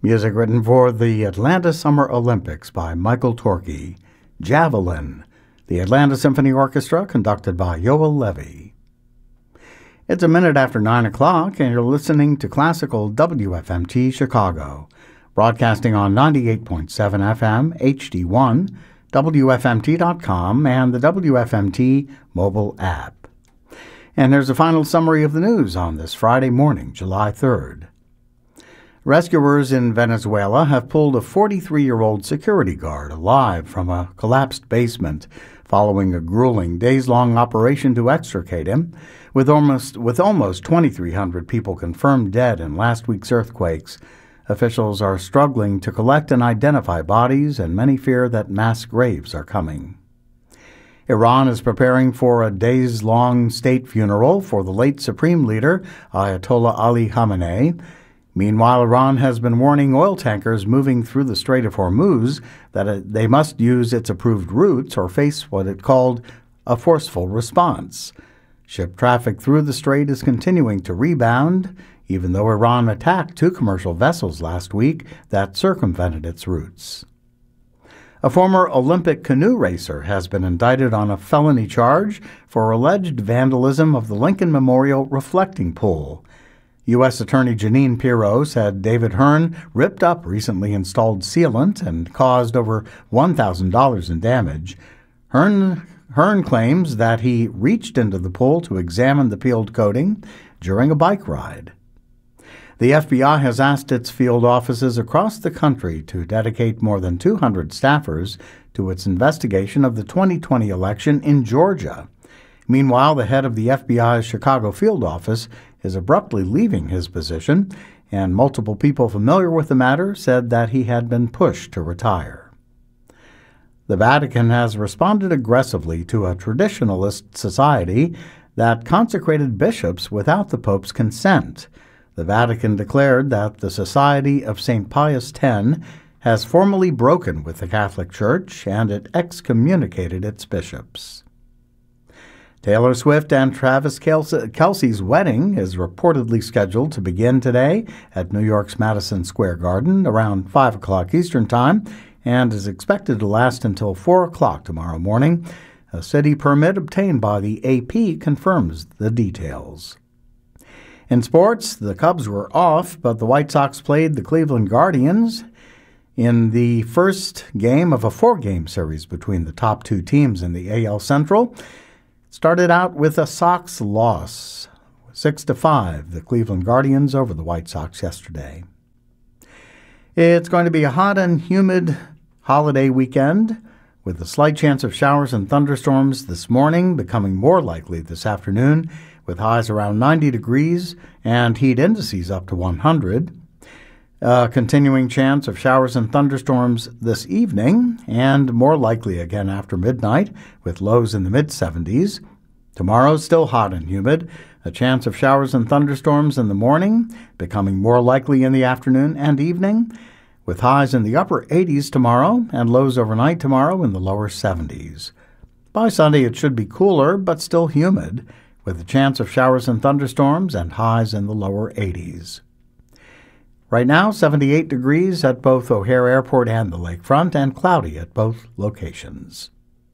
Music written for the Atlanta Summer Olympics by Michael Torkey. Javelin, the Atlanta Symphony Orchestra, conducted by Yoel Levy. It's a minute after 9 o'clock, and you're listening to Classical WFMT Chicago, broadcasting on 98.7 FM, HD1, WFMT.com, and the WFMT mobile app. And there's a final summary of the news on this Friday morning, July 3rd. Rescuers in Venezuela have pulled a 43-year-old security guard alive from a collapsed basement following a grueling days-long operation to extricate him. With almost 2,300 people confirmed dead in last week's earthquakes, officials are struggling to collect and identify bodies, and many fear that mass graves are coming. Iran is preparing for a days-long state funeral for the late Supreme Leader, Ayatollah Ali Khamenei. Meanwhile, Iran has been warning oil tankers moving through the Strait of Hormuz that they must use its approved routes or face what it called a forceful response. Ship traffic through the strait is continuing to rebound, even though Iran attacked 2 commercial vessels last week that circumvented its routes. A former Olympic canoe racer has been indicted on a felony charge for alleged vandalism of the Lincoln Memorial reflecting pool. U.S. Attorney Jeanine Pirro said David Hearn ripped up recently installed sealant and caused over $1,000 in damage. Hearn claims that he reached into the pool to examine the peeled coating during a bike ride. The FBI has asked its field offices across the country to dedicate more than 200 staffers to its investigation of the 2020 election in Georgia. Meanwhile, the head of the FBI's Chicago field office is abruptly leaving his position, and multiple people familiar with the matter said that he had been pushed to retire. The Vatican has responded aggressively to a traditionalist society that consecrated bishops without the Pope's consent. The Vatican declared that the Society of St. Pius X has formally broken with the Catholic Church, and it excommunicated its bishops. Taylor Swift and Travis Kelce's wedding is reportedly scheduled to begin today at New York's Madison Square Garden around 5 o'clock Eastern Time and is expected to last until 4 o'clock tomorrow morning. A city permit obtained by the AP confirms the details. In sports, the Cubs were off, but the White Sox played the Cleveland Guardians in the first game of a 4-game series between the top 2 teams in the AL Central. Started out with a Sox loss, 6-5, the Cleveland Guardians over the White Sox yesterday. It's going to be a hot and humid holiday weekend, with a slight chance of showers and thunderstorms this morning, becoming more likely this afternoon, with highs around 90 degrees and heat indices up to 100. Continuing chance of showers and thunderstorms this evening, and more likely again after midnight, with lows in the mid-70s. Tomorrow, still hot and humid. A chance of showers and thunderstorms in the morning, becoming more likely in the afternoon and evening, with highs in the upper 80s tomorrow and lows overnight tomorrow in the lower 70s. By Sunday, it should be cooler, but still humid, with a chance of showers and thunderstorms and highs in the lower 80s. Right now, 78 degrees at both O'Hare Airport and the lakefront, and cloudy at both locations.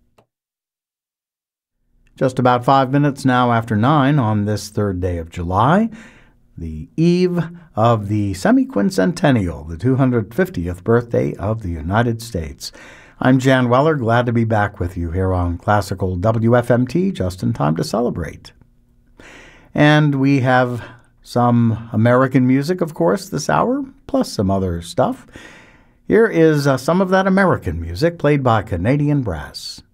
Just about 5 minutes now after 9 on this 3rd day of July, the eve of the semi-quincentennial, the 250th birthday of the United States. I'm Jan Weller, glad to be back with you here on Classical WFMT, just in time to celebrate. And we have some American music, of course, this hour, plus some other stuff. Here is some of that American music played by Canadian brass.